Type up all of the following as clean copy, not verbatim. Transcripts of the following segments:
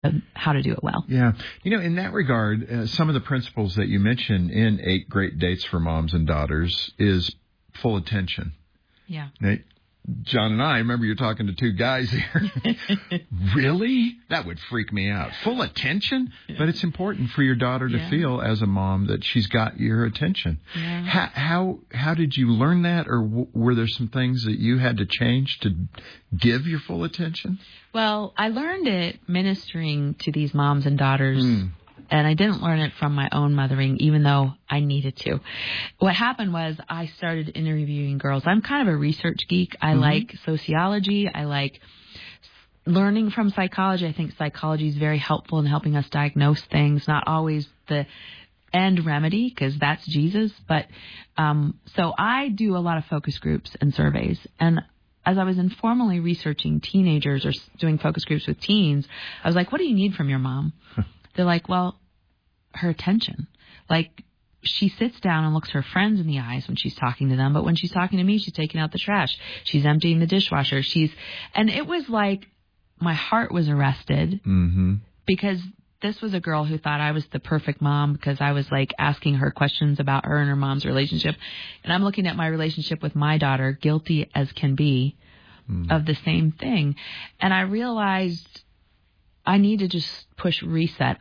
how to do it well. Yeah. In that regard, some of the principles that you mentioned in 8 Great Dates for Moms and Daughters is full attention. Yeah. Now, John and I, remember you're talking to 2 guys here. Really? That would freak me out. Full attention? But it's important for your daughter to feel as a mom that she's got your attention. Yeah. How did you learn that? Or were there some things that you had to change to give your full attention? Well, I learned it ministering to these moms and daughters. And I didn't learn it from my own mothering, even though I needed to. What happened was I started interviewing girls. I'm kind of a research geek. I like sociology. I like learning from psychology. I think psychology is very helpful in helping us diagnose things, not always the end remedy, because that's Jesus. But so I do a lot of focus groups and surveys. And as I was informally researching teenagers or doing focus groups with teens, I was like, what do you need from your mom? They're like, well, her attention. Like, she sits down and looks her friends in the eyes when she's talking to them, but when she's talking to me, she's taking out the trash. She's emptying the dishwasher. And it was like my heart was arrested because this was a girl who thought I was the perfect mom because I was like asking her questions about her and her mom's relationship. And I'm looking at my relationship with my daughter, guilty as can be, of the same thing. And I realized I need to just push reset.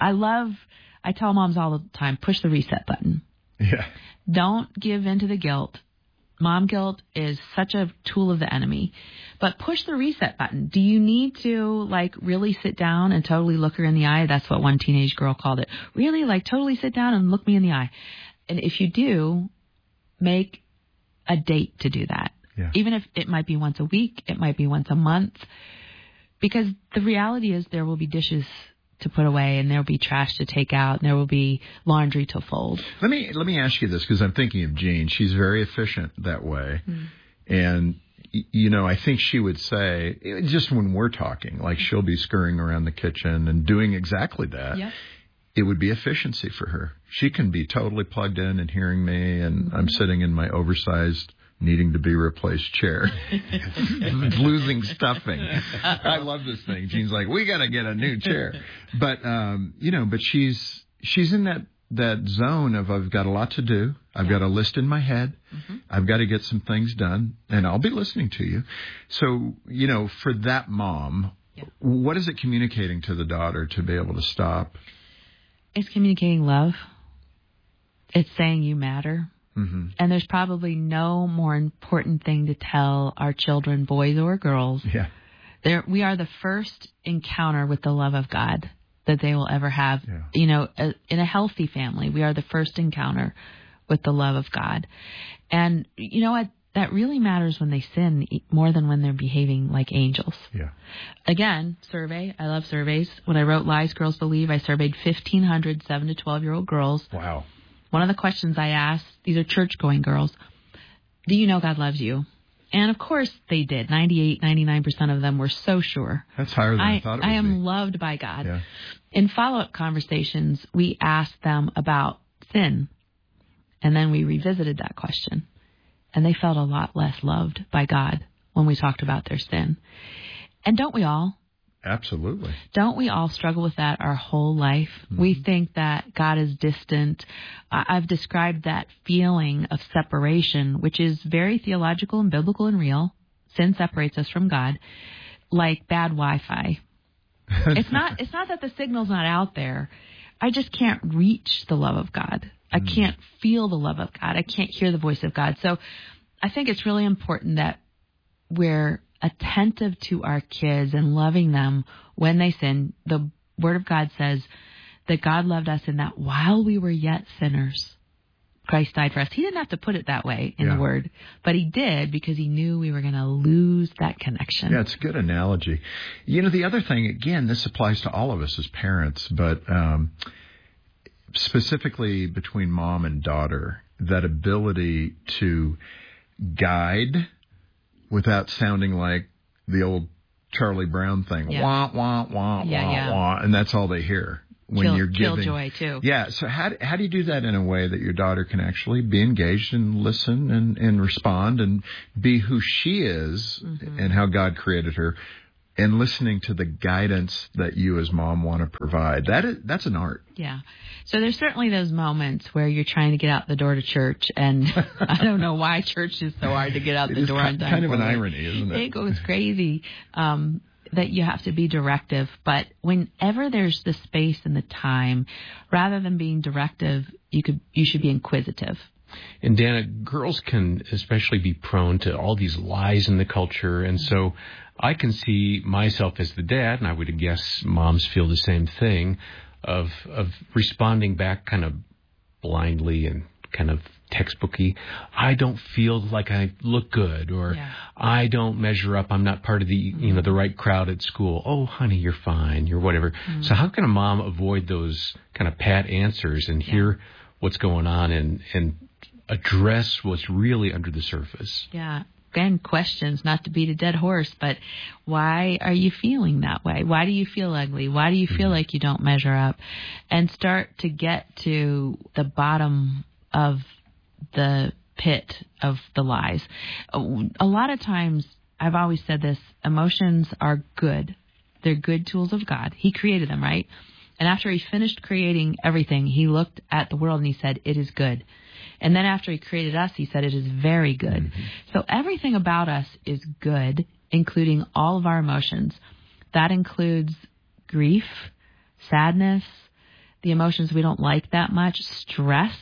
I tell moms all the time, push the reset button. Yeah. Don't give in to the guilt. Mom guilt is such a tool of the enemy. But push the reset button. Do you need to, really sit down and totally look her in the eye? That's what one teenage girl called it. Really, totally sit down and look me in the eye. And if you do, make a date to do that. Yeah. Even if it might be once a week, it might be once a month. Because the reality is there will be dishes to put away, and there will be trash to take out, and there will be laundry to fold. Let me ask you this, because I'm thinking of Jean. She's very efficient that way. And, I think she would say, just when we're talking, she'll be scurrying around the kitchen and doing exactly that. Yep. It would be efficiency for her. She can be totally plugged in and hearing me, and I'm sitting in my oversized needing to be replaced chair. Losing stuffing. I love this thing. Jean's like, we got to get a new chair. But, but she's in that zone of I've got a lot to do. I've got a list in my head. I've got to get some things done, and I'll be listening to you. So, for that mom, what is it communicating to the daughter to be able to stop? It's communicating love. It's saying you matter. And there's probably no more important thing to tell our children, boys or girls. Yeah. We are the first encounter with the love of God that they will ever have. Yeah. In a healthy family, we are the first encounter with the love of God. And you know what? That really matters when they sin more than when they're behaving like angels. Yeah. Again, survey. I love surveys. When I wrote Lies Girls Believe, I surveyed 1,500 7 to 12-year-old girls. Wow. One of the questions I asked, these are church-going girls, do you know God loves you? And, of course, they did. 98, 99% of them were so sure. That's higher than I thought it would be. I am loved by God. Yeah. In follow-up conversations, we asked them about sin, and then we revisited that question. And they felt a lot less loved by God when we talked about their sin. And don't we all? Absolutely. Don't we all struggle with that our whole life? We think that God is distant. I've described that feeling of separation, which is very theological and biblical and real. Sin separates us from God, like bad Wi-Fi. It's not that the signal's not out there. I just can't reach the love of God. I can't feel the love of God. I can't hear the voice of God. So I think it's really important that we're attentive to our kids and loving them when they sin. The Word of God says that God loved us in that while we were yet sinners, Christ died for us. He didn't have to put it that way in the Word, but he did because he knew we were going to lose that connection. Yeah, it's a good analogy. The other thing, again, this applies to all of us as parents, but specifically between mom and daughter, that ability to guide without sounding like the old Charlie Brown thing. Wah, wah, wah, wah, wah. And that's all they hear when you're giving. Killjoy, too. Yeah. So how do you do that in a way that your daughter can actually be engaged and listen and respond and be who she is and how God created her and listening to the guidance that you as mom want to provide. That's an art. Yeah. So there's certainly those moments where you're trying to get out the door to church, and I don't know why church is so hard to get out the door on time. Kind of an irony, isn't it? It goes crazy that you have to be directive. But whenever there's the space and the time, rather than being directive, you should be inquisitive. And Dana, girls can especially be prone to all these lies in the culture, and so I can see myself as the dad, and I would guess moms feel the same thing, of responding back kind of blindly and kind of textbooky. I don't feel like I look good, or I don't measure up. I'm not part of the the right crowd at school. Oh, honey, you're fine. You're whatever. So how can a mom avoid those kind of pat answers and hear what's going on and address what's really under the surface? Yeah. Again, questions, not to beat a dead horse, but why are you feeling that way? Why do you feel ugly? Why do you feel like you don't measure up? And start to get to the bottom of the pit of the lies. A lot of times, I've always said this, emotions are good. They're good tools of God. He created them, right? And after he finished creating everything, he looked at the world and he said, it is good. And then after he created us, he said, it is very good. So everything about us is good, including all of our emotions. That includes grief, sadness, the emotions we don't like that much, stress.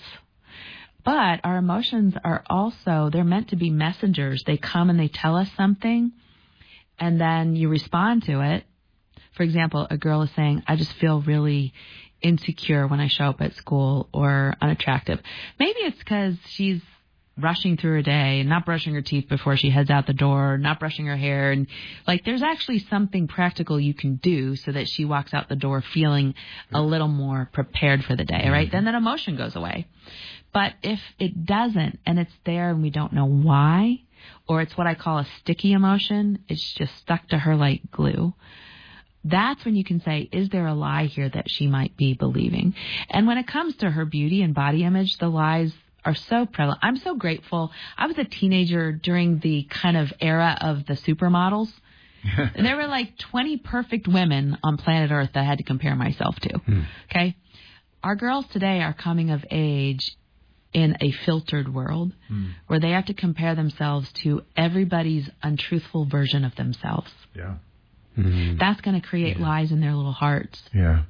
But our emotions are also, they're meant to be messengers. They come and they tell us something, and then you respond to it. For example, a girl is saying, I just feel really insecure when I show up at school, or unattractive. Maybe it's because she's rushing through her day and not brushing her teeth before she heads out the door, not brushing her hair. And there's actually something practical you can do so that she walks out the door feeling a little more prepared for the day, right? Then that emotion goes away. But if it doesn't, and it's there and we don't know why, or it's what I call a sticky emotion, it's just stuck to her like glue, that's when you can say, is there a lie here that she might be believing? And when it comes to her beauty and body image, the lies are so prevalent. I'm so grateful. I was a teenager during the kind of era of the supermodels. There were like 20 perfect women on planet Earth that I had to compare myself to. Okay? Our girls today are coming of age in a filtered world where they have to compare themselves to everybody's untruthful version of themselves. Yeah. That's going to create lies in their little hearts. Yeah.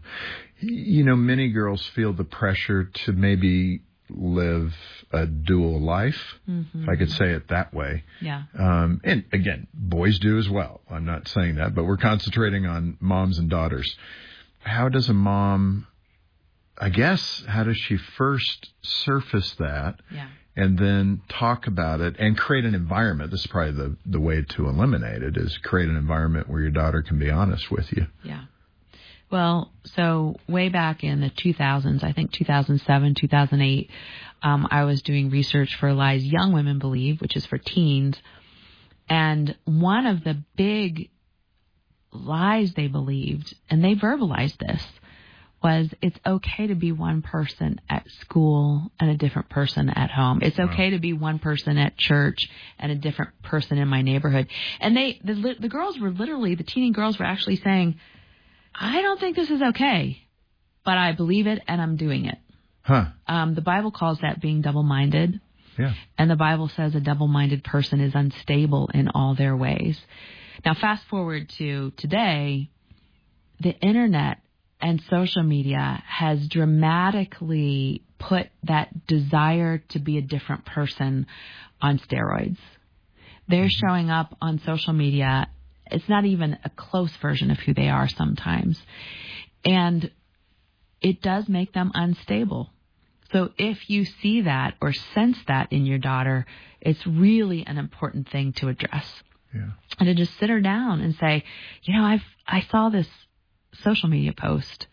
Many girls feel the pressure to maybe live a dual life, if I could say it that way. Yeah. And again, boys do as well. I'm not saying that, but we're concentrating on moms and daughters. How does a mom, how does she first surface that? Yeah. And then talk about it and create an environment. This is probably the way to eliminate it, is create an environment where your daughter can be honest with you. Yeah. Well, so way back in the 2000s, I think 2007, 2008, I was doing research for Lies Young Women Believe, which is for teens. And one of the big lies they believed, and they verbalized this, was it's okay to be one person at school and a different person at home. It's okay to be one person at church and a different person in my neighborhood. And the girls were literally, the teen girls were actually saying, I don't think this is okay, but I believe it and I'm doing it. The Bible calls that being double-minded. Yeah. And the Bible says a double-minded person is unstable in all their ways. Now, fast forward to today, the internet and social media has dramatically put that desire to be a different person on steroids. They're showing up on social media. It's not even a close version of who they are sometimes. And it does make them unstable. So if you see that or sense that in your daughter, it's really an important thing to address. Yeah. And to just sit her down and say, I saw this social media post.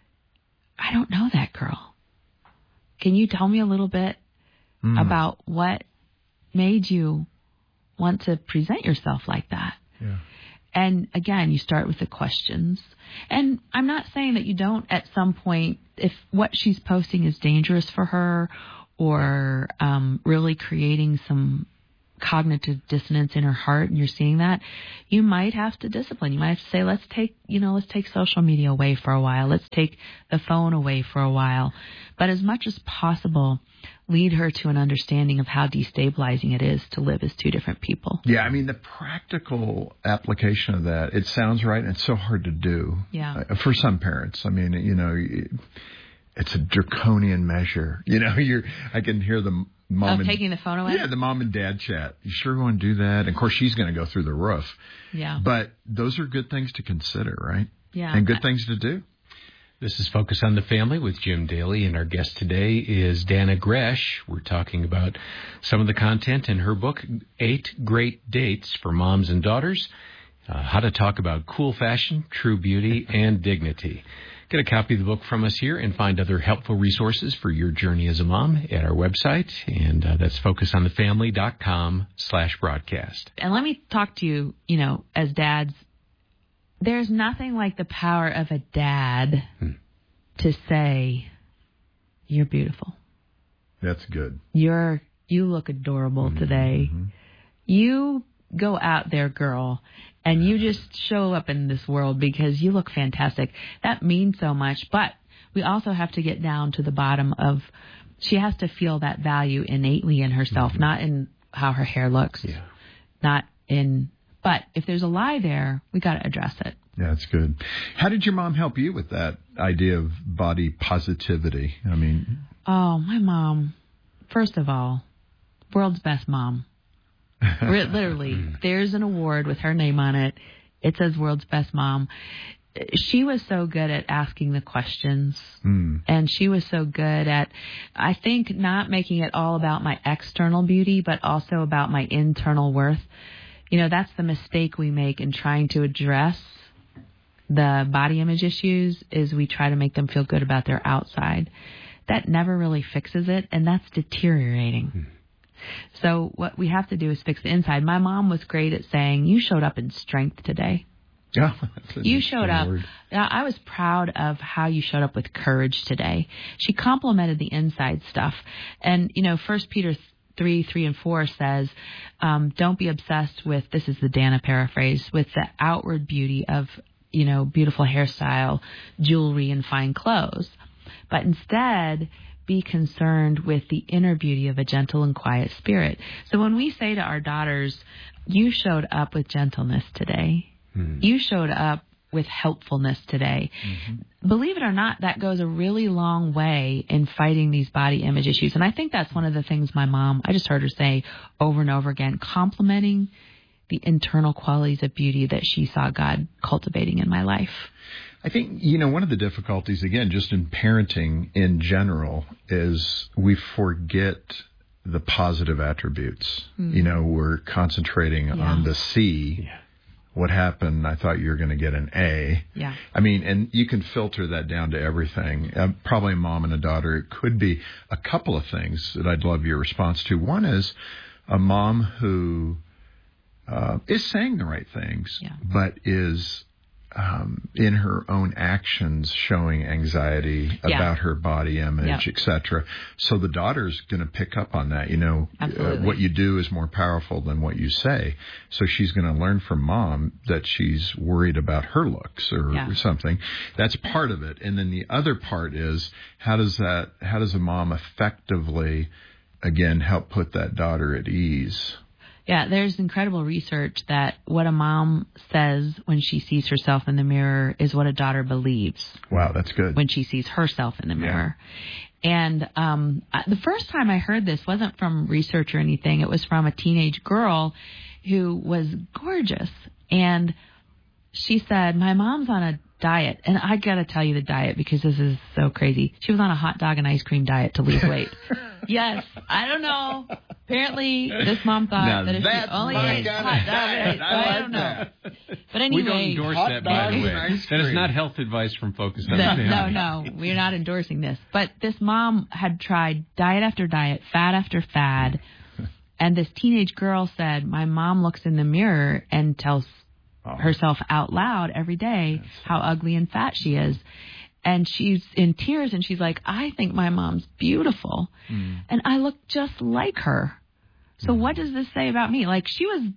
I don't know that girl. Can you tell me a little bit about what made you want to present yourself like that? Yeah. And again, you start with the questions. And I'm not saying that you don't at some point, if what she's posting is dangerous for her or really creating some cognitive dissonance in her heart and you're seeing that, you might have to discipline. You might have to say, let's take social media away for a while. Let's take the phone away for a while. But as much as possible, lead her to an understanding of how destabilizing it is to live as two different people. Yeah, I mean, the practical application of that, it sounds right, and it's so hard to do. Yeah. For some parents. I mean, it's a draconian measure. I can hear the mom taking the phone away? Yeah, the mom and dad chat. You sure want to do that? And of course, she's going to go through the roof. Yeah. But those are good things to consider, right? Yeah. And good things to do. This is Focus on the Family with Jim Daly, and our guest today is Dannah Gresh. We're talking about some of the content in her book, 8 Great Dates for Moms and Daughters, how to talk about cool fashion, true beauty, and dignity. Get a copy of the book from us here and find other helpful resources for your journey as a mom at our website, and that's focusonthefamily.com/broadcast. And let me talk to you, as dads, there's nothing like the power of a dad to say, you're beautiful. That's good. You look adorable today. Mm-hmm. You go out there, girl, and you just show up in this world because you look fantastic. That means so much. But we also have to get down to the bottom of, she has to feel that value innately in herself, not in how her hair looks, but if there's a lie there, we got to address it. Yeah, that's good. How did your mom help you with that idea of body positivity? I mean, my mom, first of all, world's best mom. Literally, there's an award with her name on it. It says world's best mom. She was so good at asking the questions, and she was so good at, I think, not making it all about my external beauty, but also about my internal worth. That's the mistake we make in trying to address the body image issues, is we try to make them feel good about their outside. That never really fixes it, and that's deteriorating. So what we have to do is fix the inside. My mom was great at saying, you showed up in strength today. Yeah, you showed up. I was proud of how you showed up with courage today. She complimented the inside stuff. And, 1 Peter 3:3-4 says, don't be obsessed with, this is the Dannah paraphrase, with the outward beauty of, beautiful hairstyle, jewelry, and fine clothes. But instead, be concerned with the inner beauty of a gentle and quiet spirit. So when we say to our daughters, you showed up with gentleness today, you showed up with helpfulness today, believe it or not, that goes a really long way in fighting these body image issues. And I think that's one of the things my mom, I just heard her say over and over again, complimenting the internal qualities of beauty that she saw God cultivating in my life. I think, one of the difficulties, again, just in parenting in general, is we forget the positive attributes. We're concentrating on the C. Yeah. What happened? I thought you were going to get an A. Yeah. I mean, and you can filter that down to everything. Probably a mom and a daughter. It could be a couple of things that I'd love your response to. One is a mom who is saying the right things, but is in her own actions showing anxiety about her body image, etc. So the daughter's going to pick up on that. What you do is more powerful than what you say. So she's going to learn from mom that she's worried about her looks or something. That's part of it. And then the other part is, how does a mom effectively, again, help put that daughter at ease? Yeah, there's incredible research that what a mom says when she sees herself in the mirror is what a daughter believes. Wow, that's good. When she sees herself in the mirror. And the first time I heard this wasn't from research or anything. It was from a teenage girl who was gorgeous. And she said, my mom's on a diet. And I got to tell you the diet because this is so crazy. She was on a hot dog and ice cream diet to lose weight. Yes, I don't know. Apparently, this mom thought that if she only ate hot dogs, I don't know. But anyway, we don't endorse that, by the way. That is not health advice from Focus on the Family. No, we're not endorsing this. But this mom had tried diet after diet, fad after fad, and this teenage girl said, my mom looks in the mirror and tells herself out loud every day how ugly and fat she is. And she's in tears, and she's like, I think my mom's beautiful. And I look just like her. So what does this say about me? Like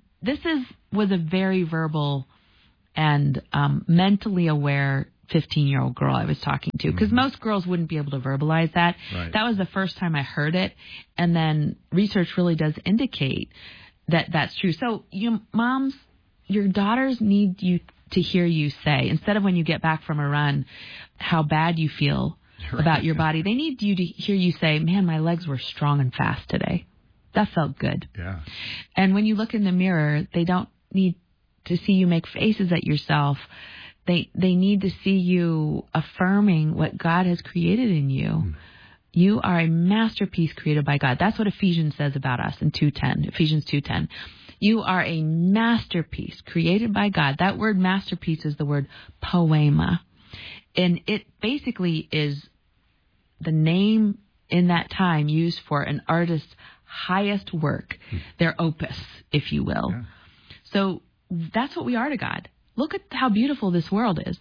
was a very verbal and mentally aware 15-year-old girl I was talking to, because most girls wouldn't be able to verbalize that. Right. That was the first time I heard it, and then research really does indicate that that's true. So you moms, your daughters need you to hear you say, instead of when you get back from a run, how bad you feel about your body, they need you to hear you say, man, my legs were strong and fast today. That felt good. Yeah. And when you look in the mirror, they don't need to see you make faces at yourself. They need to see you affirming what God has created in you. You are a masterpiece created by God. That's what Ephesians says about us in Ephesians 2:10. You are a masterpiece created by God. That word masterpiece is the word poema. And it basically is the name in that time used for an artist's highest work, their opus, if you will. Yeah. So that's what we are to God. Look at how beautiful this world is.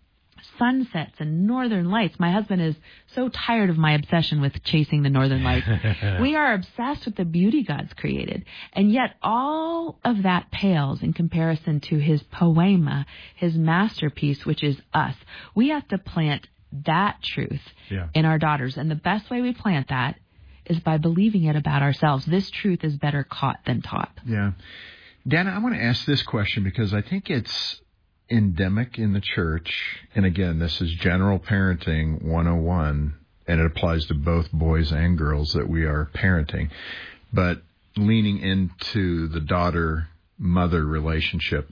Sunsets and northern lights. My husband is so tired of my obsession with chasing the northern lights. We are obsessed with the beauty God's created. And yet all of that pales in comparison to his poema, his masterpiece, which is us. We have to plant that truth in our daughters. And the best way we plant that is by believing it about ourselves. This truth is better caught than taught. Yeah. Dana, I want to ask this question because I think it's endemic in the church. And again, this is general parenting 101, and it applies to both boys and girls that we are parenting. But leaning into the daughter-mother relationship,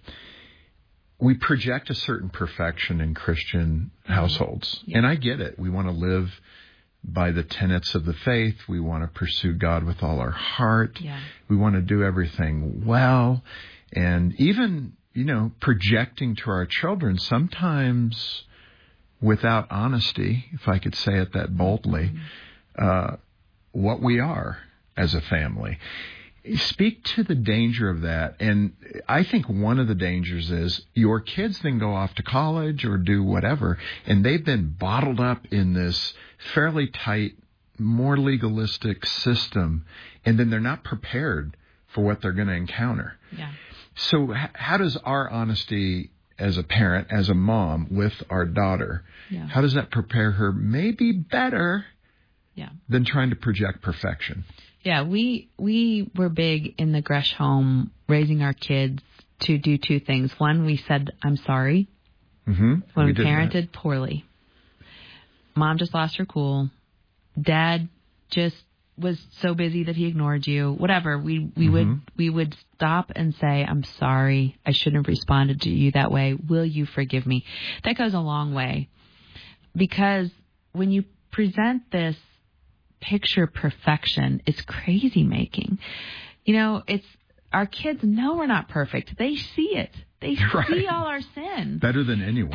we project a certain perfection in Christian households. Yeah. And I get it. We want to live by the tenets of the faith. We want to pursue God with all our heart. Yeah. We want to do everything well. And even, projecting to our children, sometimes without honesty, if I could say it that boldly, what we are as a family. Speak to the danger of that. And I think one of the dangers is your kids then go off to college or do whatever, and they've been bottled up in this fairly tight, more legalistic system, and then they're not prepared for what they're going to encounter. Yeah. So how does our honesty as a parent, as a mom with our daughter, how does that prepare her maybe better than trying to project perfection? Yeah, we were big in the Gresh home, raising our kids to do two things. One, we said, I'm sorry, when we parented poorly. Mom just lost her cool. Dad just was so busy that he ignored you. Whatever, we would stop and say, I'm sorry, I shouldn't have responded to you that way. Will you forgive me? That goes a long way. Because when you present this picture perfection, it's crazy making. It's our kids know we're not perfect. They see it. They see all our sin better than anyone.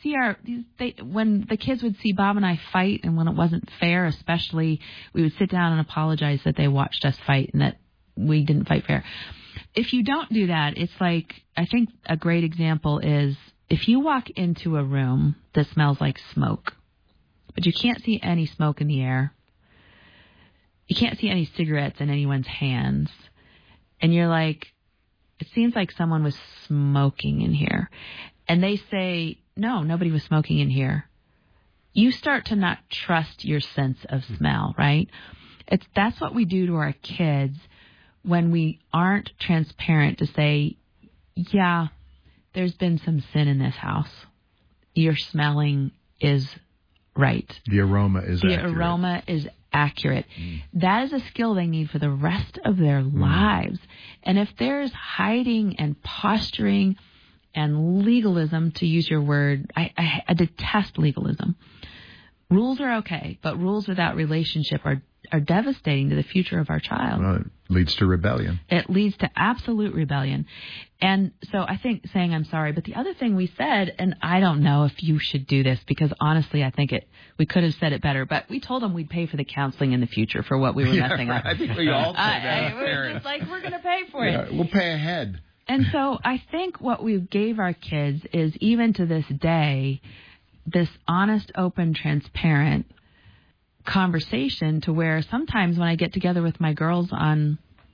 When the kids would see Bob and I fight, and when it wasn't fair, especially, we would sit down and apologize that they watched us fight and that we didn't fight fair. If you don't do that, it's like, I think a great example is if you walk into a room that smells like smoke, but you can't see any smoke in the air. You can't see any cigarettes in anyone's hands. And you're like, it seems like someone was smoking in here. And they say, no, nobody was smoking in here. You start to not trust your sense of smell, right? That's what we do to our kids when we aren't transparent to say, yeah, there's been some sin in this house. Your smelling is right. The aroma is accurate. The aroma is accurate. That is a skill they need for the rest of their lives. And if there's hiding and posturing and legalism, to use your word, I detest legalism. Rules are okay, but rules without relationship are devastating to the future of our child. Well, it leads to rebellion. It leads to absolute rebellion. And so I think saying I'm sorry, but the other thing we said, and I don't know if you should do this because honestly I think we could have said it better, but we told them we'd pay for the counseling in the future for what we were messing up. I think we all say that. We're just like, we're going to pay for it. We'll pay ahead. And so I think what we gave our kids is, even to this day, this honest, open, transparent conversation, to where sometimes when I get together with my girls on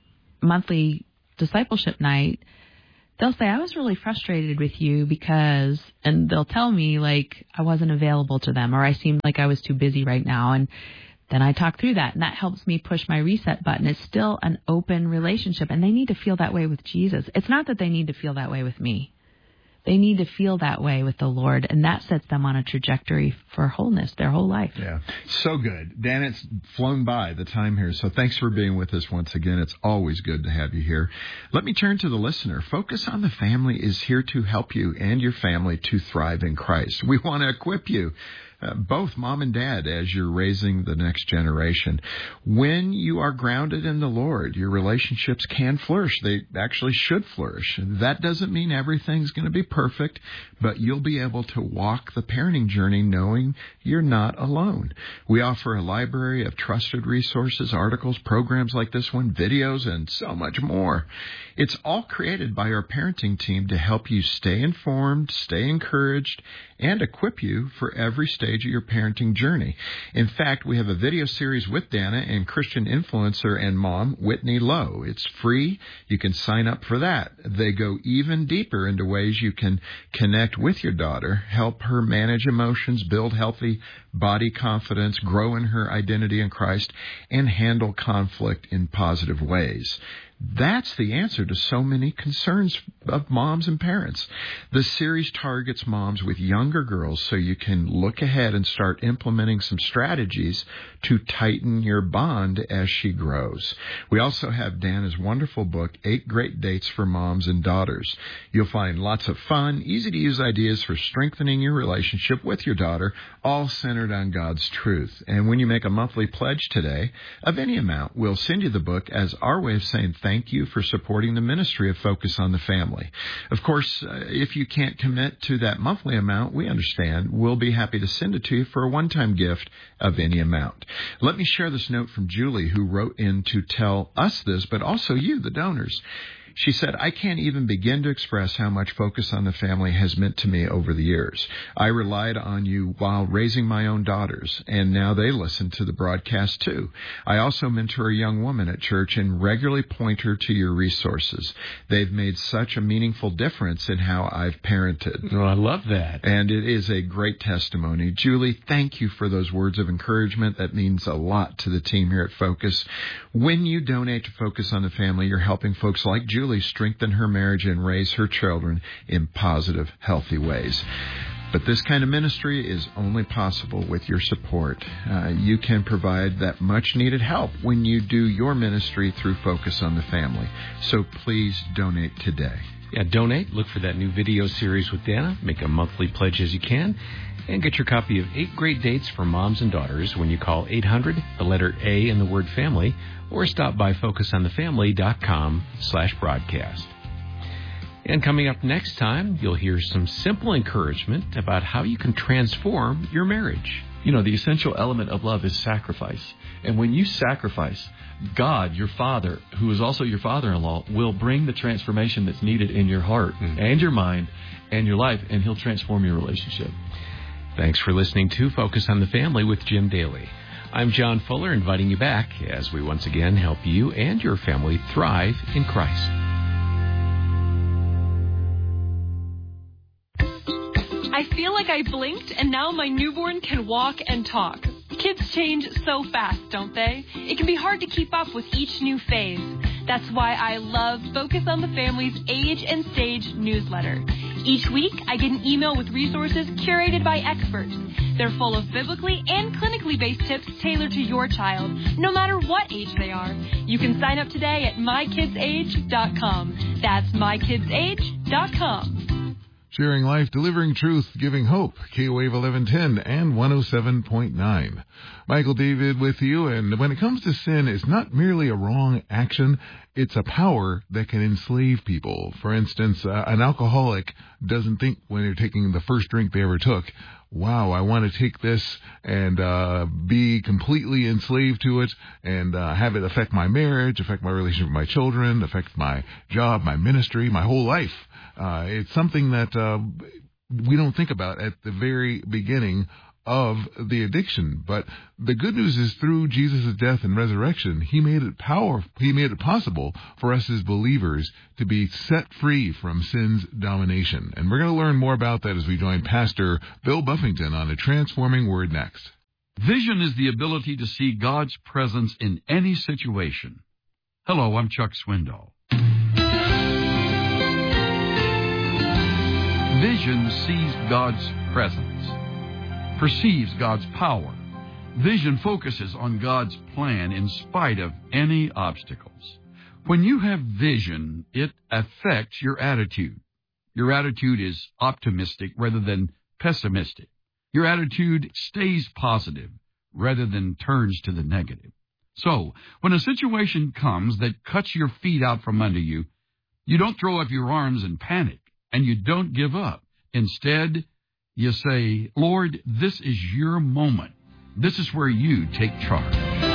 monthly discipleship night, they'll say, I was really frustrated with you because, and they'll tell me like I wasn't available to them or I seemed like I was too busy right now. And then I talk through that, and that helps me push my reset button. It's still an open relationship, and they need to feel that way with Jesus. It's not that they need to feel that way with me. They need to feel that way with the Lord, and that sets them on a trajectory for wholeness their whole life. Yeah, so good. Dan, it's flown by, the time here, so thanks for being with us once again. It's always good to have you here. Let me turn to the listener. Focus on the Family is here to help you and your family to thrive in Christ. We want to equip you, both mom and dad, as you're raising the next generation. When you are grounded in the Lord, your relationships can flourish. They actually should flourish. That doesn't mean everything's going to be perfect, but you'll be able to walk the parenting journey knowing you're not alone. We offer a library of trusted resources, articles, programs like this one, videos, and so much more. It's all created by our parenting team to help you stay informed, stay encouraged, and equip you for every stage of your parenting journey. In fact, we have a video series with Dana and Christian influencer and mom, Whitney Lowe. It's free. You can sign up for that. They go even deeper into ways you can connect with your daughter, help her manage emotions, build healthy body confidence, grow in her identity in Christ, and handle conflict in positive ways. That's the answer to so many concerns of moms and parents. The series targets moms with younger girls so you can look ahead and start implementing some strategies to tighten your bond as she grows. We also have Dana's wonderful book, 8 Great Dates for Moms and Daughters. You'll find lots of fun, easy-to-use ideas for strengthening your relationship with your daughter, all centered on God's truth. And when you make a monthly pledge today of any amount, we'll send you the book as our way of saying thank you for supporting the ministry of Focus on the Family. Of course, if you can't commit to that monthly amount, we understand. We'll be happy to send it to you for a one-time gift of any amount. Let me share this note from Julie, who wrote in to tell us this, but also you, the donors. She said, I can't even begin to express how much Focus on the Family has meant to me over the years. I relied on you while raising my own daughters, and now they listen to the broadcast too. I also mentor a young woman at church and regularly point her to your resources. They've made such a meaningful difference in how I've parented. Oh, I love that. And it is a great testimony. Julie, thank you for those words of encouragement. That means a lot to the team here at Focus. When you donate to Focus on the Family, you're helping folks like Julie strengthen her marriage and raise her children in positive, healthy ways. But this kind of ministry is only possible with your support. You can provide that much-needed help when you do your ministry through Focus on the Family. So please donate today. Yeah, donate. Look for that new video series with Dana. Make a monthly pledge as you can. And get your copy of 8 Great Dates for Moms and Daughters when you call 800, the letter A in the word family, or stop by focusonthefamily.com/broadcast. And coming up next time, you'll hear some simple encouragement about how you can transform your marriage. You know, the essential element of love is sacrifice. And when you sacrifice, God, your Father, who is also your father-in-law, will bring the transformation that's needed in your heart and your mind and your life, and He'll transform your relationship. Thanks for listening to Focus on the Family with Jim Daly. I'm John Fuller, inviting you back as we once again help you and your family thrive in Christ. I feel like I blinked and now my newborn can walk and talk. Kids change so fast, don't they? It can be hard to keep up with each new phase. That's why I love Focus on the Family's Age and Stage newsletter. Each week, I get an email with resources curated by experts. They're full of biblically and clinically based tips tailored to your child, no matter what age they are. You can sign up today at mykidsage.com. That's mykidsage.com. Sharing life, delivering truth, giving hope. K-Wave 1110 and 107.9. Michael David with you. And when it comes to sin, it's not merely a wrong action. It's a power that can enslave people. For instance, an alcoholic doesn't think when they're taking the first drink they ever took, wow, I want to take this and be completely enslaved to it and have it affect my marriage, affect my relationship with my children, affect my job, my ministry, my whole life. It's something that we don't think about at the very beginning of the addiction. But the good news is through Jesus' death and resurrection, he made it possible for us as believers to be set free from sin's domination. And we're going to learn more about that as we join Pastor Bill Buffington on A Transforming Word next. Vision is the ability to see God's presence in any situation. Hello, I'm Chuck Swindoll. Vision sees God's presence, perceives God's power. Vision focuses on God's plan in spite of any obstacles. When you have vision, it affects your attitude. Your attitude is optimistic rather than pessimistic. Your attitude stays positive rather than turns to the negative. So, when a situation comes that cuts your feet out from under you, you don't throw up your arms and panic, and you don't give up. Instead, you say, Lord, this is your moment. This is where you take charge.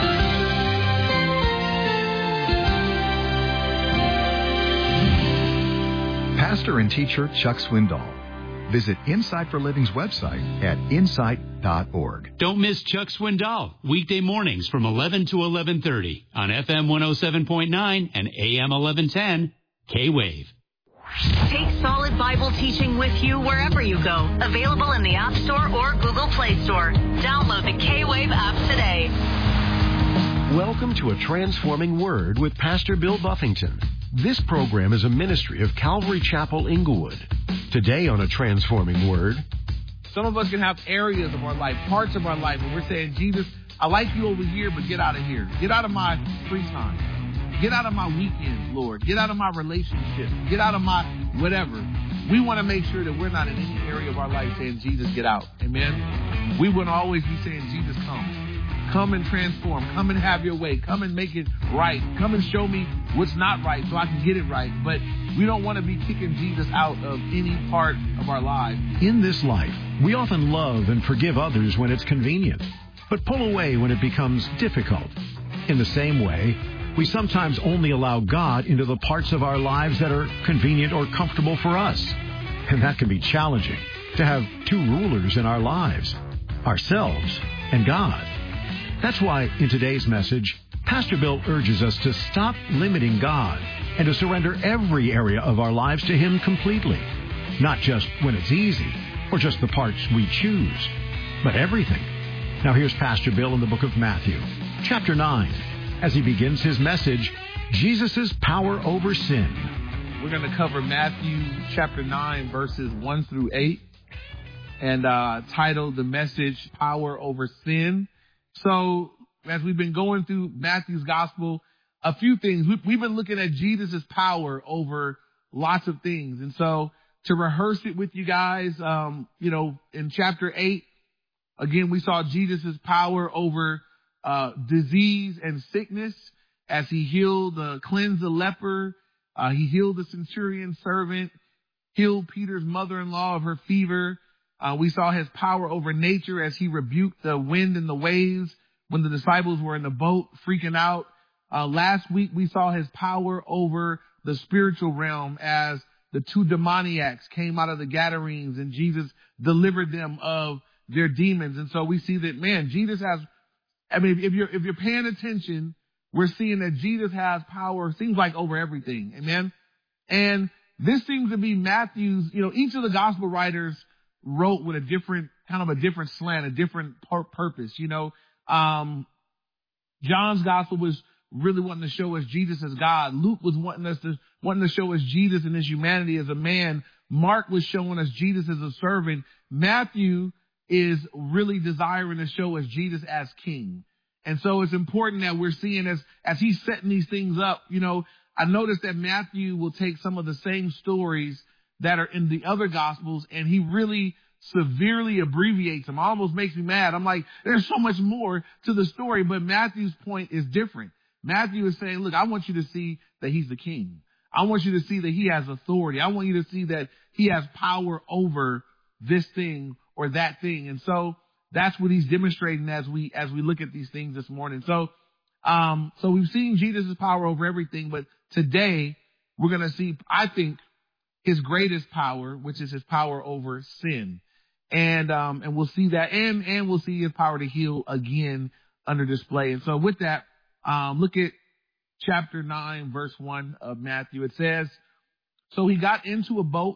Pastor and teacher Chuck Swindoll. Visit Insight for Living's website at insight.org. Don't miss Chuck Swindoll, weekday mornings from 11 to 11:30 on FM 107.9 and AM 1110, K-Wave. Take solid Bible teaching with you wherever you go. Available in the App Store or Google Play Store. Download the K-Wave app today. Welcome to A Transforming Word with Pastor Bill Buffington. This program is a ministry of Calvary Chapel, Inglewood. Today on A Transforming Word. Some of us can have areas of our life, parts of our life, where we're saying, Jesus, I like you over here, but get out of here. Get out of my free time. Get out of my weekends, Lord. Get out of my relationship. Get out of my whatever. We want to make sure that we're not in any area of our life saying, Jesus, get out. Amen? We want to always be saying, Jesus, come. Come and transform. Come and have your way. Come and make it right. Come and show me what's not right so I can get it right. But we don't want to be kicking Jesus out of any part of our lives. In this life, we often love and forgive others when it's convenient, but pull away when it becomes difficult. In the same way, we sometimes only allow God into the parts of our lives that are convenient or comfortable for us. And that can be challenging, to have two rulers in our lives, ourselves and God. That's why in today's message, Pastor Bill urges us to stop limiting God and to surrender every area of our lives to Him completely. Not just when it's easy or just the parts we choose, but everything. Now here's Pastor Bill in the book of Matthew, chapter 9, as he begins his message, Jesus' Power Over Sin. We're going to cover Matthew chapter 9, verses 1 through 8, and titled the message, Power Over Sin. So, as we've been going through Matthew's gospel, a few things. We've been looking at Jesus' power over lots of things. And so, to rehearse it with you guys, in chapter 8, again, we saw Jesus' power over disease and sickness as he cleansed the leper. He healed the centurion servant, healed Peter's mother-in-law of her fever. We saw his power over nature as he rebuked the wind and the waves when the disciples were in the boat freaking out. Last week, we saw his power over the spiritual realm as the two demoniacs came out of the Gadarenes and Jesus delivered them of their demons. And so we see that, man, Jesus has, if you're paying attention, we're seeing that Jesus has power, seems like over everything. Amen. And this seems to be Matthew's, each of the gospel writers wrote with a different slant, a different purpose. John's gospel was really wanting to show us Jesus as God. Luke was wanting to show us Jesus and his humanity as a man. Mark was showing us Jesus as a servant. Matthew is really desiring to show us Jesus as king. And so it's important that we're seeing as he's setting these things up, I noticed that Matthew will take some of the same stories that are in the other gospels and he really severely abbreviates them. Almost makes me mad. I'm like, there's so much more to the story, but Matthew's point is different. Matthew is saying, look, I want you to see that he's the king. I want you to see that he has authority. I want you to see that he has power over this thing or that thing. And so that's what he's demonstrating as we look at these things this morning. So we've seen Jesus' power over everything, but today we're going to see, I think, his greatest power, which is his power over sin. And we'll see that, and we'll see his power to heal again under display. And so with that, look at chapter 9, verse 1 of Matthew. It says, so he got into a boat,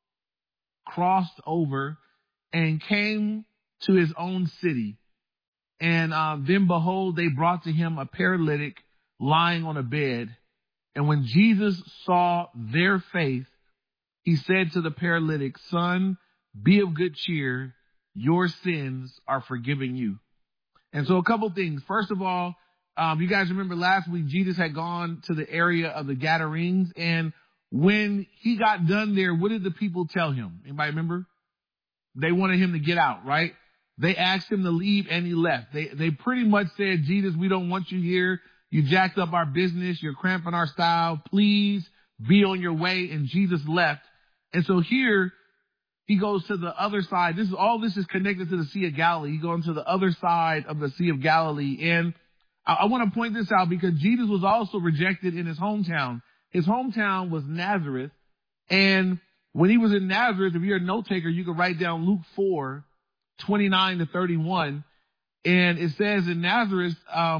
crossed over, and came to his own city. And then behold, they brought to him a paralytic lying on a bed. And when Jesus saw their faith, he said to the paralytic, son, be of good cheer. Your sins are forgiven you. And so a couple things. First of all, you guys remember last week, Jesus had gone to the area of the Gadarenes. And when he got done there, what did the people tell him? Anybody remember? They wanted him to get out, right? They asked him to leave and he left. They pretty much said, Jesus, we don't want you here. You jacked up our business. You're cramping our style. Please be on your way. And Jesus left. And so here he goes to the other side. All this is connected to the Sea of Galilee. He goes to the other side of the Sea of Galilee. And I want to point this out because Jesus was also rejected in his hometown. His hometown was Nazareth. And when he was in Nazareth, if you're a note taker, you can write down Luke 4, 29 to 31. And it says in Nazareth,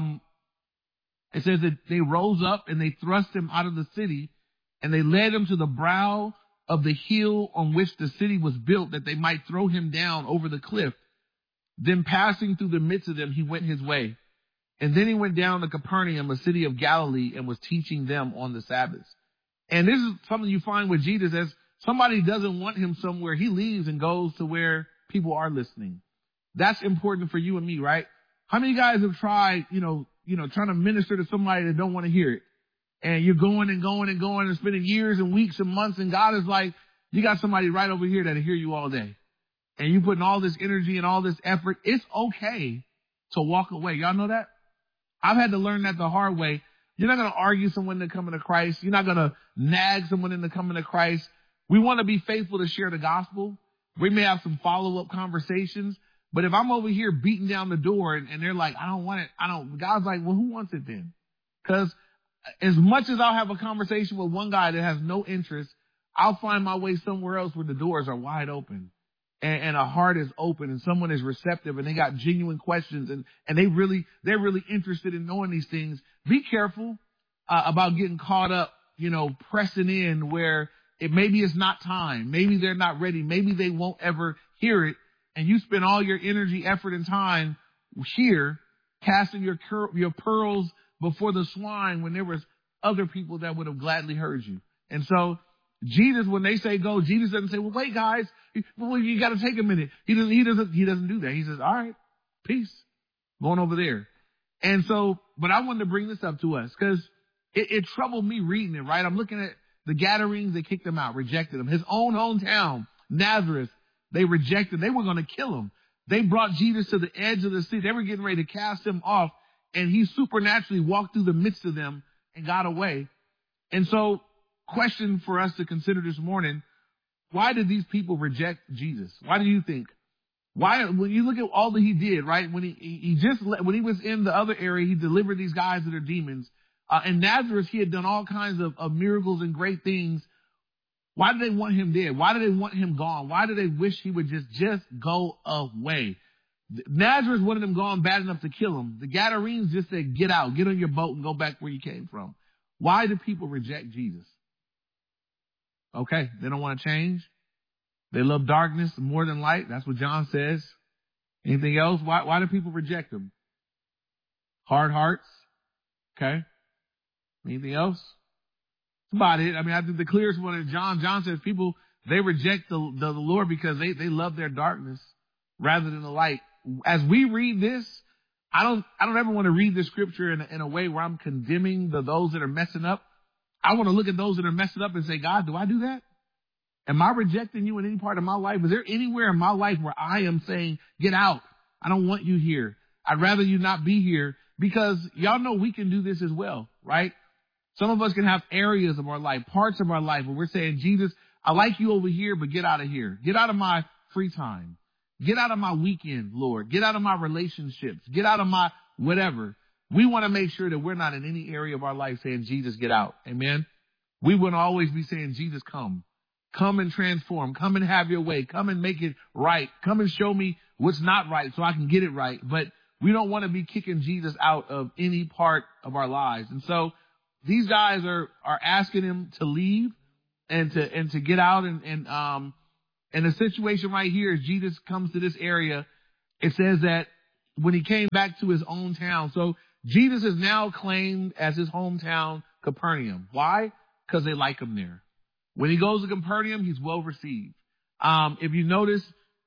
it says that they rose up and they thrust him out of the city and they led him to the brow of the hill on which the city was built that they might throw him down over the cliff. Then passing through the midst of them, he went his way. And then he went down to Capernaum, a city of Galilee, and was teaching them on the Sabbath. And this is something you find with Jesus. As somebody doesn't want him somewhere, he leaves and goes to where people are listening. That's important for you and me, right? How many guys have tried, trying to minister to somebody that don't want to hear it? And you're going and going and going and spending years and weeks and months. And God is like, you got somebody right over here that'll hear you all day. And you putting all this energy and all this effort. It's okay to walk away. Y'all know that? I've had to learn that the hard way. You're not going to argue someone into coming to Christ. You're not going to nag someone into coming to Christ. We want to be faithful to share the gospel. We may have some follow-up conversations. But if I'm over here beating down the door and they're like, I don't want it. God's like, well, who wants it then? Because as much as I'll have a conversation with one guy that has no interest, I'll find my way somewhere else where the doors are wide open and a heart is open and someone is receptive and they got genuine questions and they're really interested in knowing these things. Be careful about getting caught up, pressing in where maybe it's not time. Maybe they're not ready. Maybe they won't ever hear it. And you spend all your energy, effort, and time here casting your pearls before the swine when there was other people that would have gladly heard you. And so Jesus, when they say go, Jesus doesn't say, well, wait, guys, you got to take a minute. He doesn't do that. He says, all right, peace, going over there. And so, but I wanted to bring this up to us because it troubled me reading it, right? I'm looking at the Gadarenes. They kicked him out, rejected him. His own hometown, Nazareth, they rejected. They were going to kill him. They brought Jesus to the edge of the city. They were getting ready to cast him off. And he supernaturally walked through the midst of them and got away. And so, question for us to consider this morning, why did these people reject Jesus? Why do you think? Why, when you look at all that he did, right? When when he was in the other area, he delivered these guys that are demons. In Nazareth, he had done all kinds of miracles and great things. Why did they want him dead? Why did they want him gone? Why did they wish he would just go away? Nazareth wanted him gone bad enough to kill him. The Gadarenes just said, get out, get on your boat and go back where you came from. Why do people reject Jesus? Okay, they don't want to change. They love darkness more than light. That's what John says. Anything else? Why do people reject him? Hard hearts. Okay. Anything else? That's about it. I mean, I think the clearest one is John. John says people, they reject the Lord because they love their darkness rather than the light. As we read this, I don't ever want to read the scripture in a way where I'm condemning those that are messing up. I want to look at those that are messing up and say, God, do I do that? Am I rejecting you in any part of my life? Is there anywhere in my life where I am saying, get out? I don't want you here. I'd rather you not be here, because y'all know we can do this as well, right? Some of us can have areas of our life, parts of our life where we're saying, Jesus, I like you over here, but get out of here. Get out of my free time. Get out of my weekend, Lord. Get out of my relationships. Get out of my whatever. We want to make sure that we're not in any area of our life saying, Jesus, get out. Amen. We wouldn't always be saying, Jesus, come. Come and transform. Come and have your way. Come and make it right. Come and show me what's not right so I can get it right. But we don't want to be kicking Jesus out of any part of our lives. And so these guys are asking him to leave and to get out. And the situation right here, as Jesus comes to this area, it says that when he came back to his own town. So Jesus is now claimed as his hometown, Capernaum. Why? Because they like him there. When he goes to Capernaum, he's well received. If you notice,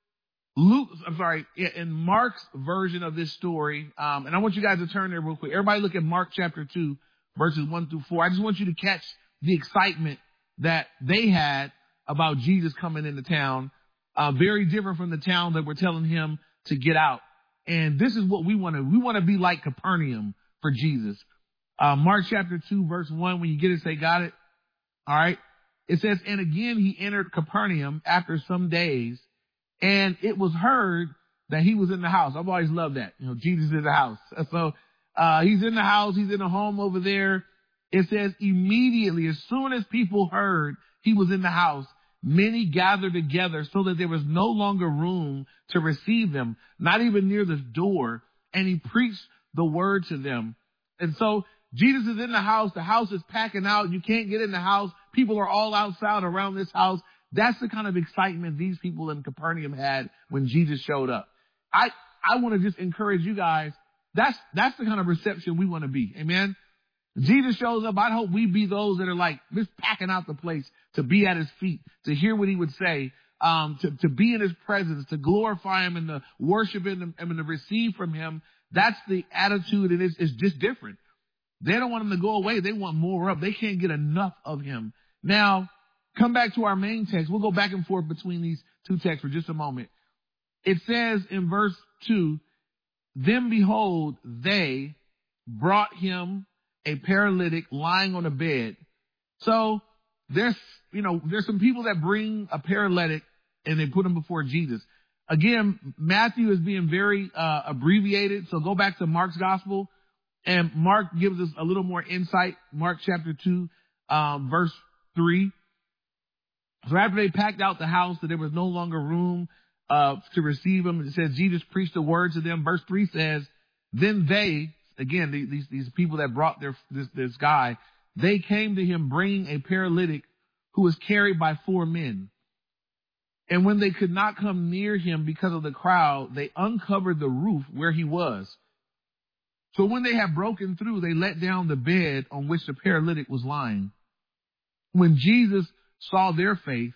in Mark's version of this story, and I want you guys to turn there real quick. Everybody look at Mark chapter 2, verses 1 through 4. I just want you to catch the excitement that they had about Jesus coming into town. Very different from the town that we're telling him to get out. And this is what we want to. We want to be like Capernaum for Jesus. Mark chapter 2, verse 1, when you get it, say, got it? All right. It says, and again he entered Capernaum after some days, and it was heard that he was in the house. I've always loved that. Jesus is in the house. So he's in the house. He's in a home over there. It says immediately, as soon as people heard he was in the house, many gathered together so that there was no longer room to receive them, not even near the door. And he preached the word to them. And so Jesus is in the house. The house is packing out. You can't get in the house. People are all outside around this house. That's the kind of excitement these people in Capernaum had when Jesus showed up. I want to just encourage you guys. That's the kind of reception we want to be. Amen. Jesus shows up. I hope we be those that are like just packing out the place, to be at his feet, to hear what he would say, to be in his presence, to glorify him and to worship him and to receive from him. That's the attitude. And it's just different. They don't want him to go away. They want more of. They can't get enough of him. Now, come back to our main text. We'll go back and forth between these two texts for just a moment. It says in verse 2, then behold, they brought him a paralytic lying on a bed. So there's some people that bring a paralytic and they put him before Jesus. Again, Matthew is being very abbreviated. So go back to Mark's gospel. And Mark gives us a little more insight. Mark chapter 2, verse 3. So after they packed out the house, that there was no longer room to receive him, it says Jesus preached the word to them. Verse 3 says, then they, again, these people that brought this guy, they came to him bringing a paralytic who was carried by 4 men. And when they could not come near him because of the crowd, they uncovered the roof where he was. So when they had broken through, they let down the bed on which the paralytic was lying. When Jesus saw their faith,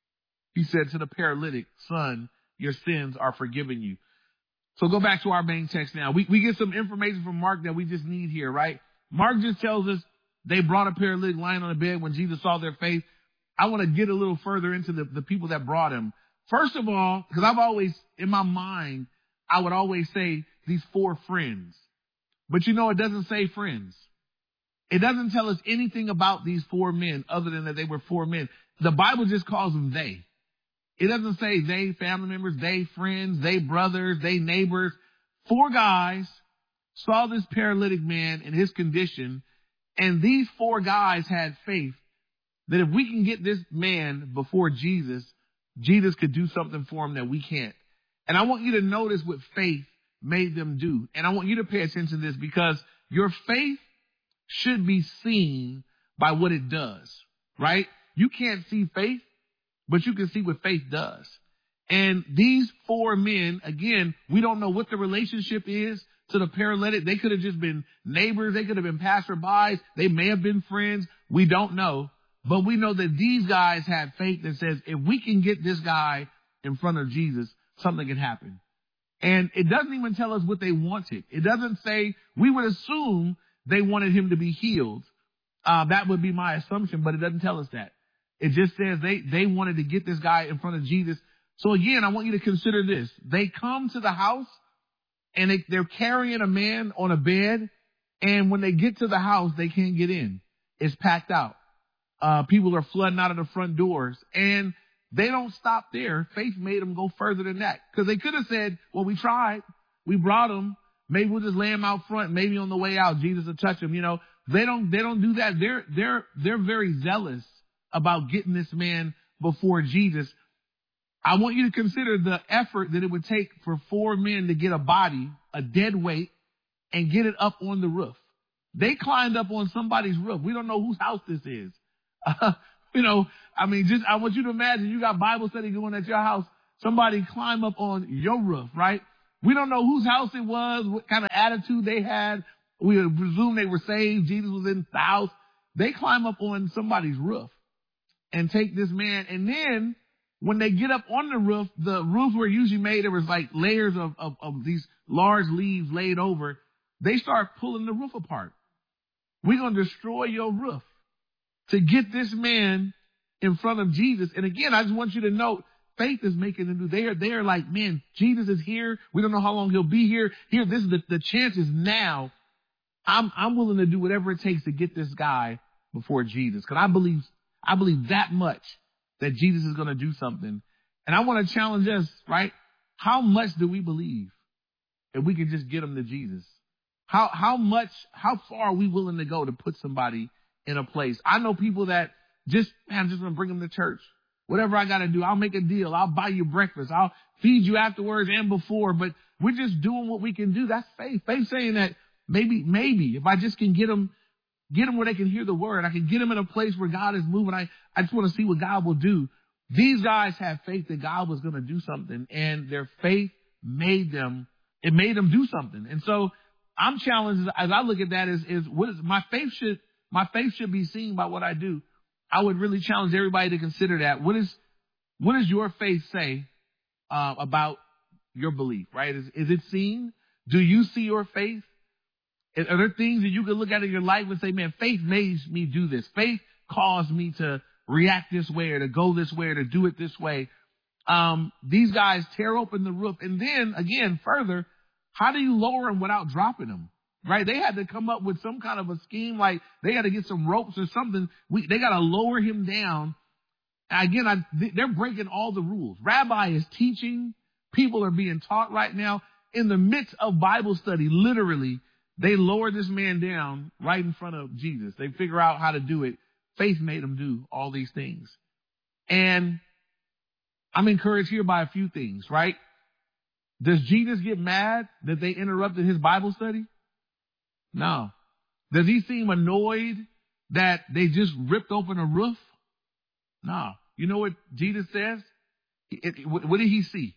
he said to the paralytic, son, your sins are forgiven you. So go back to our main text now. We get some information from Mark that we just need here, right? Mark just tells us they brought a paralytic lying on a bed when Jesus saw their faith. I want to get a little further into the people that brought him. First of all, because I've always, in my mind, I would always say these 4 friends. But it doesn't say friends. It doesn't tell us anything about these 4 men other than that they were 4 men. The Bible just calls them they. It doesn't say they family members, they friends, they brothers, they neighbors. 4 guys saw this paralytic man in his condition, and these 4 guys had faith that if we can get this man before Jesus, Jesus could do something for him that we can't. And I want you to notice what faith made them do. And I want you to pay attention to this, because your faith should be seen by what it does, right? You can't see faith, but you can see what faith does. And these 4 men, again, we don't know what the relationship is to the paralytic. They could have just been neighbors. They could have been passerbys. They may have been friends. We don't know. But we know that these guys had faith that says, if we can get this guy in front of Jesus, something can happen. And it doesn't even tell us what they wanted. It doesn't say, we would assume they wanted him to be healed. That would be my assumption, but it doesn't tell us that. It just says they wanted to get this guy in front of Jesus. So again, I want you to consider this. They come to the house and they're carrying a man on a bed. And when they get to the house, they can't get in. It's packed out. People are flooding out of the front doors, and they don't stop there. Faith made them go further than that, because they could have said, well, we tried. We brought him. Maybe we'll just lay him out front. Maybe on the way out, Jesus will touch him. They don't do that. They're very zealous about getting this man before Jesus, I want you to consider the effort that it would take for 4 men to get a body, a dead weight, and get it up on the roof. They climbed up on somebody's roof. We don't know whose house this is. I want you to imagine you got Bible study going at your house. Somebody climb up on your roof, right? We don't know whose house it was, what kind of attitude they had. We would presume they were saved. Jesus was in the house. They climb up on somebody's roof and take this man. And then when they get up on the roofs were usually made, there was like layers of these large leaves laid over. They start pulling the roof apart. We're going to destroy your roof to get this man in front of Jesus. And again, I just want you to note, faith is making them do. They're like, man, Jesus is here. We don't know how long he'll be here. Here, this is the chances now. I'm willing to do whatever it takes to get this guy before Jesus. Cause I believe that much that Jesus is going to do something. And I want to challenge us, right? How much do we believe if we can just get him to Jesus? How far are we willing to go to put somebody in a place? I know people that I'm just going to bring them to church. Whatever I got to do, I'll make a deal. I'll buy you breakfast. I'll feed you afterwards and before, but we're just doing what we can do. That's faith. Faith saying that maybe if I just can get them where they can hear the word, I can get them in a place where God is moving. I just want to see what God will do. These guys have faith that God was going to do something, and their faith made them do something. And so I'm challenged as I look at that is what is my faith should be seen by what I do. I would really challenge everybody to consider that. What does your faith say about your belief, right? Is it seen? Do you see your faith? Are there things that you can look at in your life and say, man, faith made me do this. Faith caused me to react this way or to go this way or to do it this way. These guys tear open the roof. And then, again, further, how do you lower them without dropping them? Right? They had to come up with some kind of a scheme, like they had to get some ropes or something. They got to lower him down. Again, they're breaking all the rules. Rabbi is teaching. People are being taught right now. In the midst of Bible study, literally, they lower this man down right in front of Jesus. They figure out how to do it. Faith made them do all these things. And I'm encouraged here by a few things, right? Does Jesus get mad that they interrupted his Bible study? No. Does he seem annoyed that they just ripped open a roof? No. You know what Jesus says? What did he see?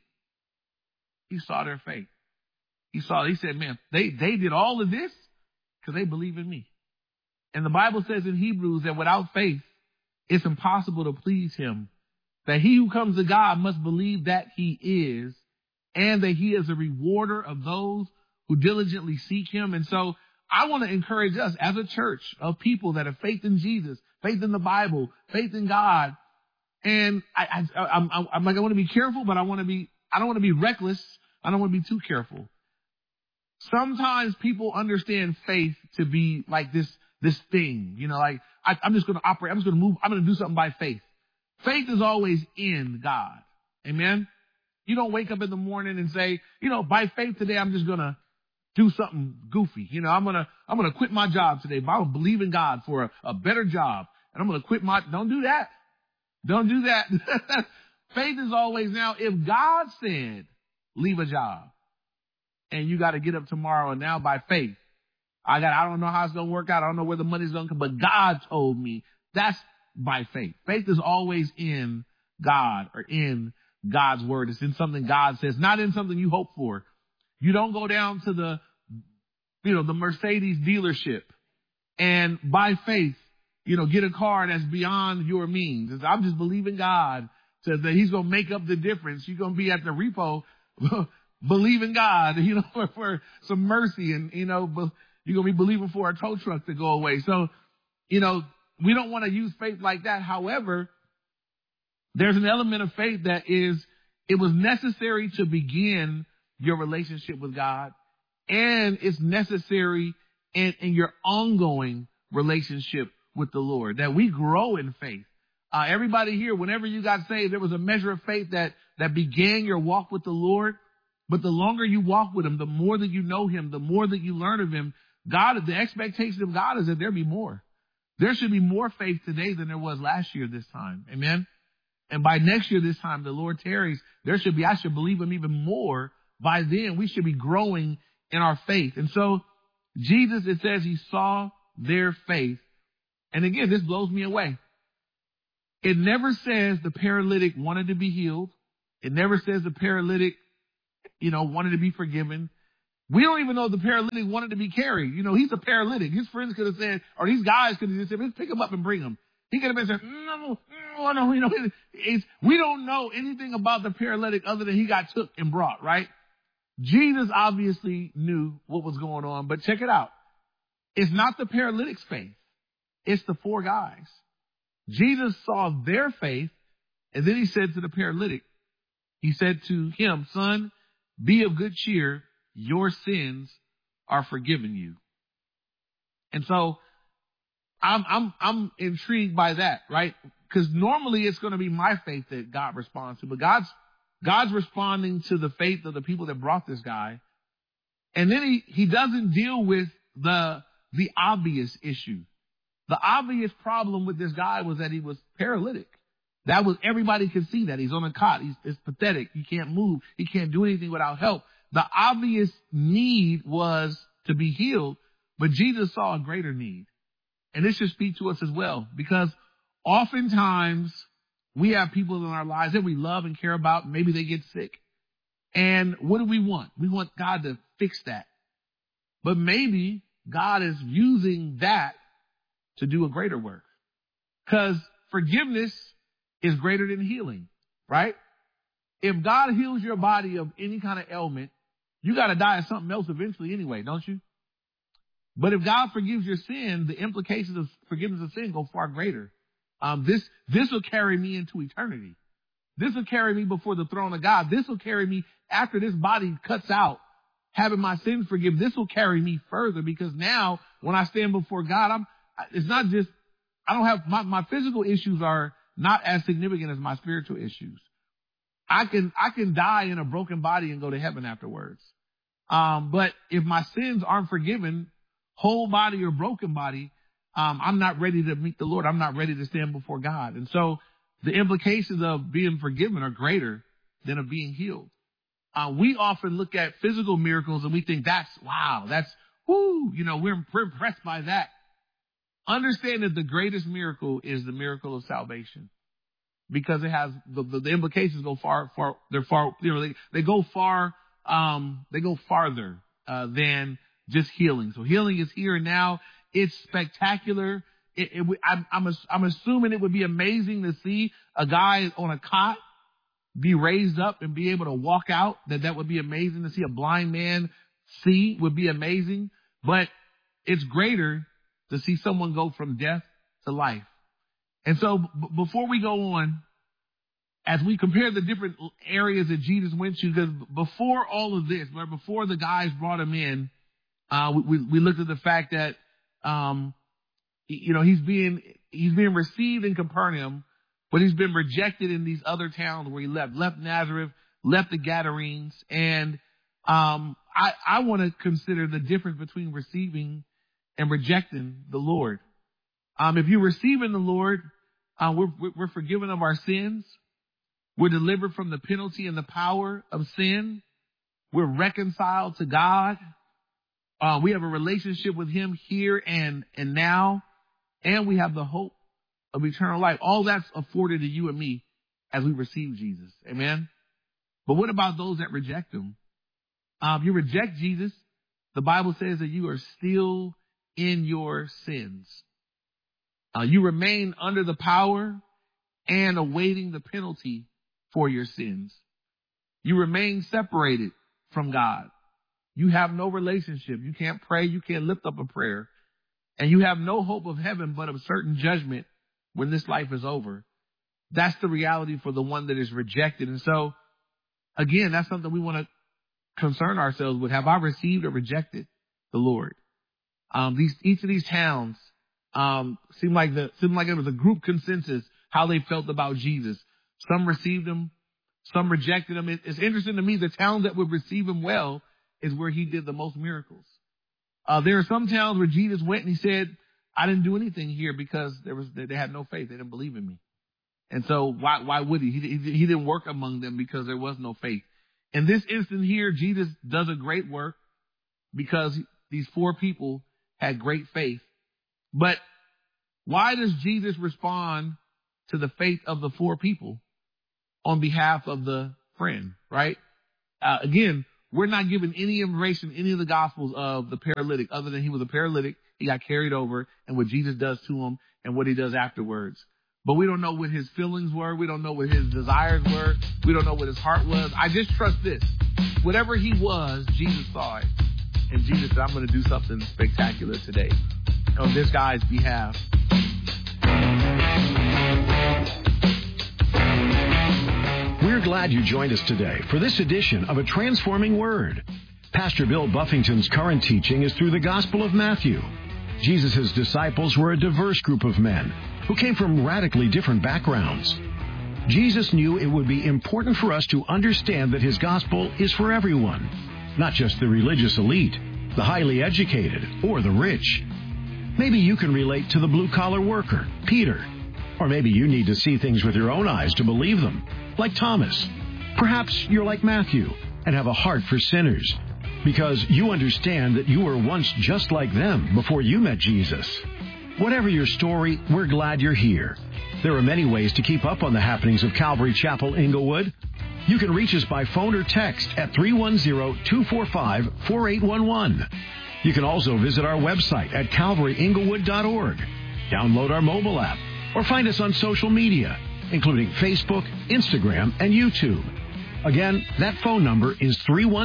He saw their faith. He said, man, they did all of this because they believe in me. And the Bible says in Hebrews that without faith, it's impossible to please him. That he who comes to God must believe that he is, and that he is a rewarder of those who diligently seek him. And so I want to encourage us as a church of people that have faith in Jesus, faith in the Bible, faith in God. And I want to be careful, but I don't want to be reckless. I don't want to be too careful. Sometimes people understand faith to be like this thing, like I'm just going to operate. I'm just going to move. I'm going to do something by faith. Faith is always in God. Amen. You don't wake up in the morning and say, by faith today, I'm just going to do something goofy. I'm going to quit my job today, but I believe in God for a better job. And I'm going to don't do that. Don't do that. Faith is always now, if God said, leave a job and you got to get up tomorrow, and now by faith, I don't know how it's going to work out. I don't know where the money's going to come, but God told me. That's by faith. Faith is always in God or in God's word. It's in something God says, not in something you hope for. You don't go down to the Mercedes dealership and by faith, get a car that's beyond your means. I'm just believing God that he's going to make up the difference. You're going to be at the repo believing God, for some mercy, and, you're going to be believing for a tow truck to go away. So, we don't want to use faith like that. However, there's an element of faith that it was necessary to begin your relationship with God, and it's necessary in your ongoing relationship with the Lord, that we grow in faith. Everybody here, whenever you got saved, there was a measure of faith that began your walk with the Lord. But the longer you walk with him, the more that you know him, the more that you learn of him, the expectation of God is that there be more. There should be more faith today than there was last year this time. Amen. And by next year, this time, the Lord tarries, I should believe him even more. By then, we should be growing in our faith. And so Jesus, it says he saw their faith. And again, this blows me away. It never says the paralytic wanted to be healed. It never says the paralytic, wanted to be forgiven. We don't even know the paralytic wanted to be carried. He's a paralytic. His friends could have said, or these guys could have just said, let's pick him up and bring him. He could have been saying, no, we don't know anything about the paralytic other than he got took and brought, right? Jesus obviously knew what was going on, but check it out. It's not the paralytic's faith. It's the four guys. Jesus saw their faith, and then he said to the paralytic, he said to him, son, be of good cheer. Your sins are forgiven you. And so I'm intrigued by that, right? Because normally it's going to be my faith that God responds to, but God's responding to the faith of the people that brought this guy. And then he doesn't deal with the obvious issue. The obvious problem with this guy was that he was paralytic. Everybody could see that. He's on a cot. It's pathetic. He can't move. He can't do anything without help. The obvious need was to be healed, but Jesus saw a greater need. And this should speak to us as well, because oftentimes we have people in our lives that we love and care about. Maybe they get sick. And what do we want? We want God to fix that. But maybe God is using that to do a greater work, because forgiveness is greater than healing, right? If God heals your body of any kind of ailment, you got to die of something else eventually anyway, don't you? But if God forgives your sin, the implications of forgiveness of sin go far greater. This will carry me into eternity. This will carry me before the throne of God. This will carry me after this body cuts out, having my sins forgiven. This will carry me further, because now when I stand before God, it's not just, I don't have, my physical issues are not as significant as my spiritual issues. I can die in a broken body and go to heaven afterwards. But if my sins aren't forgiven, whole body or broken body, I'm not ready to meet the Lord. I'm not ready to stand before God. And so the implications of being forgiven are greater than of being healed. We often look at physical miracles and we think that's whoo, we're impressed by that. Understand that the greatest miracle is the miracle of salvation, because it has the implications go they go farther than just healing. So healing is here and now. It's spectacular. I'm assuming it would be amazing to see a guy on a cot be raised up and be able to walk out. That would be amazing. To see a blind man see would be amazing. But it's greater to see someone go from death to life. And so before we go on, as we compare the different areas that Jesus went to, because before all of this, before the guys brought him in, we looked at the fact that, he's being received in Capernaum, but he's been rejected in these other towns where he left Nazareth, left the Gadarenes. And, I want to consider the difference between receiving and rejecting the Lord. If you're receiving the Lord, we're forgiven of our sins. We're delivered from the penalty and the power of sin. We're reconciled to God. We have a relationship with him here and now, and we have the hope of eternal life. All that's afforded to you and me as we receive Jesus. Amen. But what about those that reject him? If you reject Jesus, the Bible says that you are still in your sins. You remain under the power and awaiting the penalty for your sins. You remain separated from God. You have no relationship. You can't pray. You can't lift up a prayer. And you have no hope of heaven, but of certain judgment when this life is over. That's the reality for the one that is rejected. And so, again, that's something we want to concern ourselves with. Have I received or rejected the Lord? Each of these towns seemed like it was a group consensus how they felt about Jesus. Some received him, some rejected him. It's interesting to me, the towns that would receive him well is where he did the most miracles. There are some towns where Jesus went and he said, I didn't do anything here because they had no faith. They didn't believe in me. And so why would he? He didn't work among them because there was no faith. In this instant here, Jesus does a great work because these 4 people had great faith. But why does Jesus respond to the faith of the 4 people on behalf of the friend, right? Again, we're not given any information, any of the Gospels of the paralytic, other than he was a paralytic. He got carried over and what Jesus does to him and what he does afterwards. But we don't know what his feelings were. We don't know what his desires were. We don't know what his heart was. I just trust this. Whatever he was, Jesus saw it. And Jesus said, I'm going to do something spectacular today on this guy's behalf. We're glad you joined us today for this edition of A Transforming Word. Pastor Bill Buffington's current teaching is through the Gospel of Matthew. Jesus' disciples were a diverse group of men who came from radically different backgrounds. Jesus knew it would be important for us to understand that his gospel is for everyone, not just the religious elite, the highly educated, or the rich. Maybe you can relate to the blue-collar worker, Peter. Or maybe you need to see things with your own eyes to believe them, like Thomas. Perhaps you're like Matthew and have a heart for sinners because you understand that you were once just like them before you met Jesus. Whatever your story, we're glad you're here. There are many ways to keep up on the happenings of Calvary Chapel Inglewood. You can reach us by phone or text at 310-245-4811. You can also visit our website at calvaryinglewood.org, download our mobile app, or find us on social media, including Facebook, Instagram, and YouTube. Again, that phone number is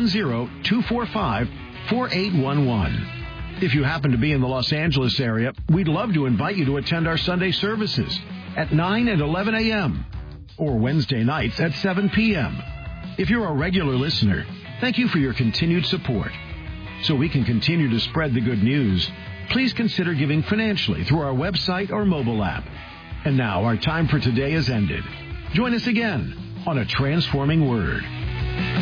310-245-4811. If you happen to be in the Los Angeles area, we'd love to invite you to attend our Sunday services at 9 and 11 a.m. or Wednesday nights at 7 p.m. If you're a regular listener, thank you for your continued support. So we can continue to spread the good news, please consider giving financially through our website or mobile app. And now our time for today is ended. Join us again on A Transforming Word.